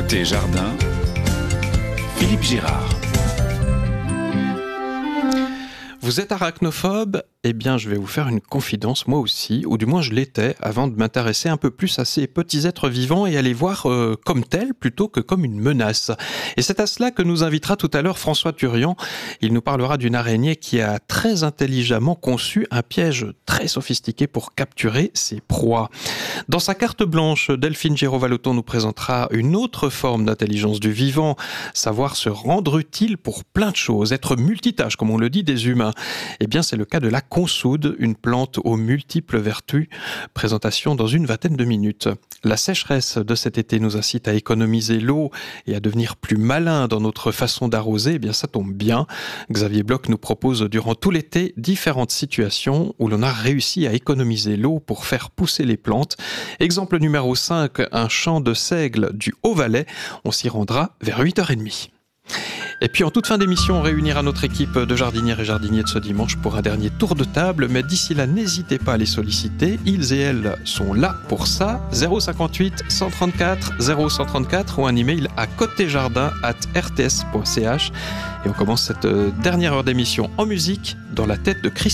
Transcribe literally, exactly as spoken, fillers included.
Côté jardin, Philippe Girard. Vous êtes arachnophobe ? Eh bien, je vais vous faire une confidence, moi aussi, ou du moins je l'étais, avant de m'intéresser un peu plus à ces petits êtres vivants et à les voir euh, comme tels plutôt que comme une menace. Et c'est à cela que nous invitera tout à l'heure François Turian. Il nous parlera d'une araignée qui a très intelligemment conçu un piège très sophistiqué pour capturer ses proies. Dans sa carte blanche, Delphine Giraud-Vallotton nous présentera une autre forme d'intelligence du vivant, savoir se rendre utile pour plein de choses, être multitâche, comme on le dit des humains. Eh bien, c'est le cas de la consoude, une plante aux multiples vertus. Présentation dans une vingtaine de minutes. La sécheresse de cet été nous incite à économiser l'eau et à devenir plus malin dans notre façon d'arroser. Eh bien, ça tombe bien. Xavier Bloch nous propose durant tout l'été différentes situations où l'on a réussi à économiser l'eau pour faire pousser les plantes. Exemple numéro cinq, un champ de seigle du Haut-Valais. On s'y rendra vers huit heures trente. Et puis en toute fin d'émission, on réunira notre équipe de jardinières et jardiniers de ce dimanche pour un dernier tour de table. Mais d'ici là, n'hésitez pas à les solliciter. Ils et elles sont là pour ça. zéro cinquante-huit cent trente-quatre zéro cent trente-quatre ou un email à côtéjardin arobase r t s point c h. Et on commence cette dernière heure d'émission en musique dans la tête de Christophe.